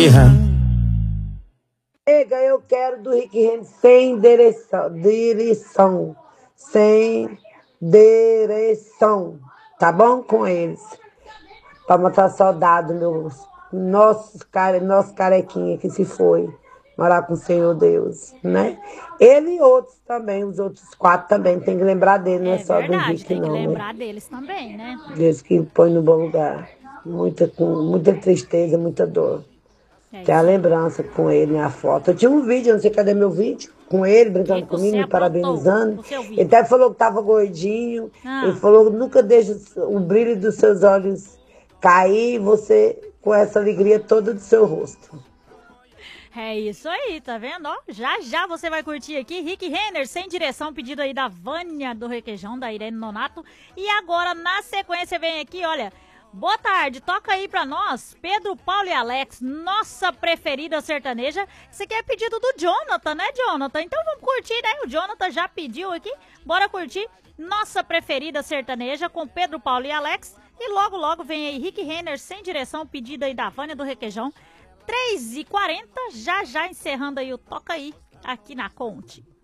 Chega, eu quero do Rick Renner sem sem direção, tá bom com eles? Pra matar saudade, nosso carequinha que se foi morar com o Senhor Deus, né? Ele e outros também, os outros 4 também, tem que lembrar dele, não é É só do verdade, Henrique tem que não, né? lembrar deles também, né? Deus que põe no bom lugar. Com muita tristeza, muita dor. É Tem a isso aí. lembrança com ele, né? A foto. Eu tinha um vídeo, eu não sei cadê meu vídeo, com ele, O que brincando que você comigo, me aprontou parabenizando. no seu Ele vídeo? até falou que estava gordinho. Ele Ah, falou: nunca deixe o brilho dos seus olhos cair, você com essa alegria toda do seu rosto. é isso aí, tá vendo? Ó, já já você vai curtir aqui Rick Renner, sem direção, pedido aí da Vânia do Requeijão, da Irene Nonato. E agora, na sequência, vem aqui, olha. Boa tarde, toca aí pra nós, Pedro, Paulo e Alex, nossa preferida sertaneja. Esse aqui é pedido do Jonathan, né, Jonathan? Então vamos curtir, né? O Jonathan já pediu aqui, bora curtir nossa preferida sertaneja com Pedro, Paulo e Alex. E logo, logo vem aí Rick Renner, sem direção, pedido aí da Vânia do Requeijão. 3h40, já já encerrando aí o Toca Aí, aqui na Conte.